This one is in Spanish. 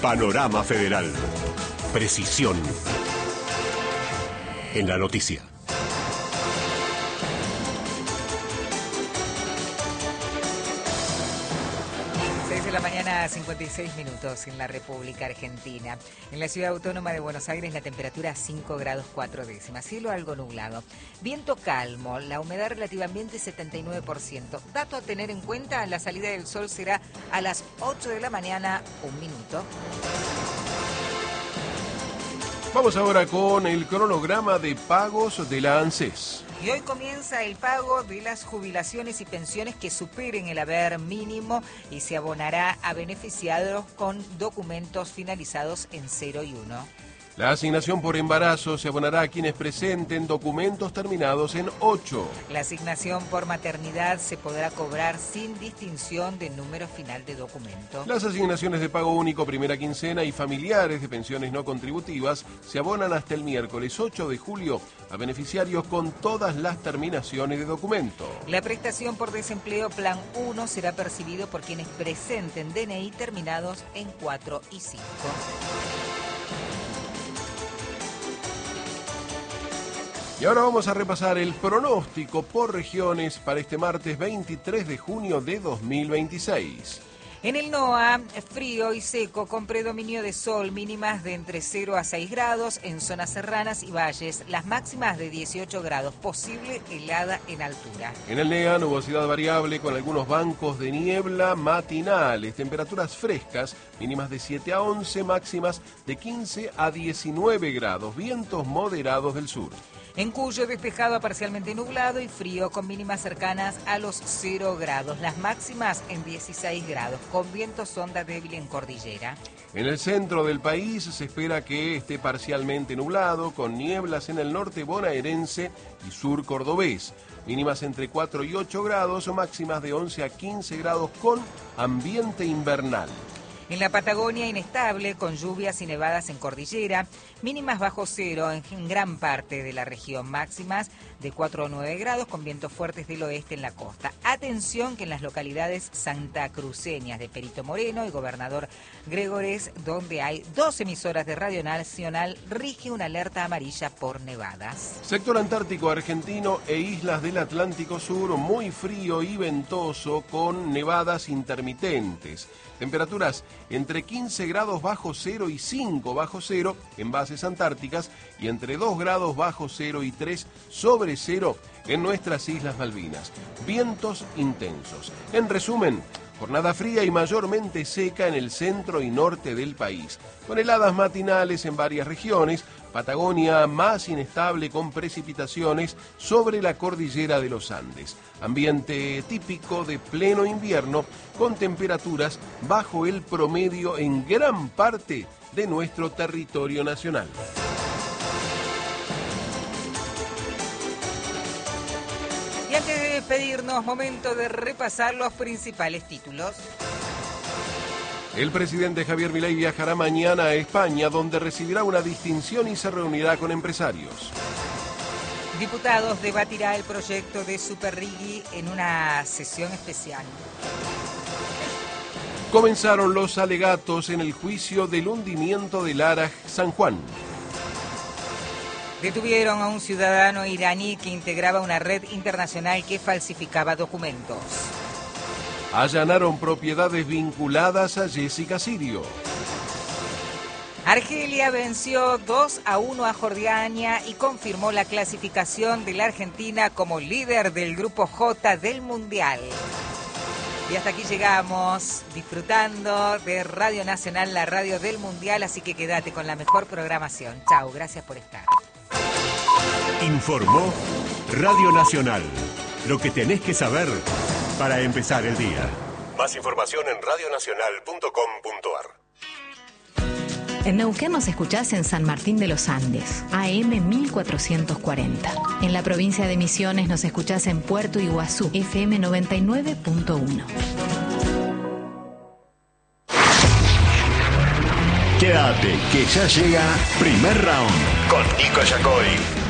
Panorama Federal. Precisión en la noticia. 56 minutos en la República Argentina. En la ciudad autónoma de Buenos Aires la temperatura 5 grados 4 décimas. Cielo algo nublado. Viento calmo. La humedad relativa ambiente 79%. Dato a tener en cuenta, la salida del sol será a las 8 de la mañana, 1 minuto. Vamos ahora con el cronograma de pagos de la ANSES. Y hoy comienza el pago de las jubilaciones y pensiones que superen el haber mínimo y se abonará a beneficiados con documentos finalizados en 0 y 1. La asignación por embarazo se abonará a quienes presenten documentos terminados en 8. La asignación por maternidad se podrá cobrar sin distinción de número final de documento. Las asignaciones de pago único primera quincena y familiares de pensiones no contributivas se abonan hasta el miércoles 8 de julio a beneficiarios con todas las terminaciones de documento. La prestación por desempleo Plan 1 será percibido por quienes presenten DNI terminados en 4 y 5. Y ahora vamos a repasar el pronóstico por regiones para este martes 23 de junio de 2026. En el NOA, frío y seco con predominio de sol, mínimas de entre 0 a 6 grados en zonas serranas y valles, las máximas de 18 grados, posible helada en altura. En el NEA, nubosidad variable con algunos bancos de niebla matinales, temperaturas frescas, mínimas de 7 a 11, máximas de 15 a 19 grados, vientos moderados del sur. En Cuyo, despejado a parcialmente nublado y frío, con mínimas cercanas a los 0 grados. Las máximas en 16 grados, con viento sonda débil en cordillera. En el centro del país se espera que esté parcialmente nublado, con nieblas en el norte bonaerense y sur cordobés. Mínimas entre 4 y 8 grados, máximas de 11 a 15 grados, con ambiente invernal. En la Patagonia, inestable, con lluvias y nevadas en cordillera, mínimas bajo cero en gran parte de la región, máximas de 4 a 9 grados, con vientos fuertes del oeste en la costa. Atención que en las localidades santacruceñas de Perito Moreno y Gobernador Gregores, donde hay 2 emisoras de Radio Nacional, rige una alerta amarilla por nevadas. Sector antártico argentino e islas del Atlántico Sur, muy frío y ventoso, con nevadas intermitentes. Temperaturas entre 15 grados bajo cero y 5 bajo cero en bases antárticas y entre 2 grados bajo cero y 3 sobre cero en nuestras Islas Malvinas. Vientos intensos. En resumen, jornada fría y mayormente seca en el centro y norte del país, con heladas matinales en varias regiones. Patagonia más inestable con precipitaciones sobre la cordillera de los Andes. Ambiente típico de pleno invierno con temperaturas bajo el promedio en gran parte de nuestro territorio nacional. Y antes de despedirnos, momento de repasar los principales títulos. El presidente Javier Milei viajará mañana a España, donde recibirá una distinción y se reunirá con empresarios. Diputados debatirá el proyecto de Superrigui en una sesión especial. Comenzaron los alegatos en el juicio del hundimiento del Araj San Juan. Detuvieron a un ciudadano iraní que integraba una red internacional que falsificaba documentos. Allanaron propiedades vinculadas a Jessica Sirio. Argelia venció 2-1 a Jordania y confirmó la clasificación de la Argentina como líder del Grupo J del Mundial. Y hasta aquí llegamos, disfrutando de Radio Nacional, la radio del Mundial, así que quédate con la mejor programación. Chau, gracias por estar. Informó Radio Nacional. Lo que tenés que saber para empezar el día. Más información en radionacional.com.ar. En Neuquén nos escuchás en San Martín de los Andes, AM 1440. En la provincia de Misiones nos escuchás en Puerto Iguazú, FM 99.1. Quédate, que ya llega Primer Round con Nico Yacoy.